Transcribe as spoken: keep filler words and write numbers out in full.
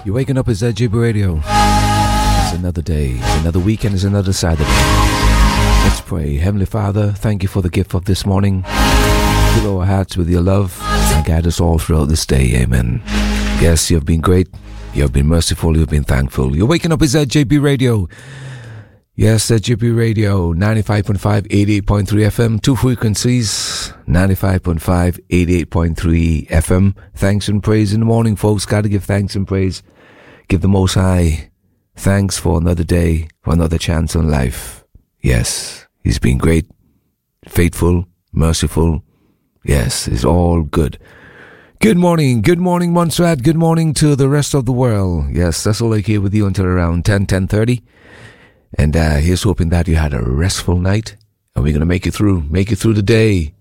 You're waking up, it's Z J B Radio. It's another day, it's another weekend, it's another Saturday. Let's pray. Heavenly Father, thank you for the gift of this morning. Fill our hearts with your love and guide us all throughout this day. Amen. Yes, you've been great. You've been merciful. You've been thankful. You're waking up, it's Z J B Radio. Yes, Z J B Radio, ninety-five point five, eighty-eight point three F M, two frequencies, ninety-five point five, eighty-eight point three F M. Thanks and praise in the morning, folks. Got to give thanks and praise. Give the Most High thanks for another day, for another chance on life. Yes, He's been great, faithful, merciful. Yes, it's all good. Good morning, good morning, Montserrat. Good morning to the rest of the world. Yes, that's all I care with you until around ten, ten thirty. And uh, here's hoping that you had a restful night. And we're going to make it through, make it through the day.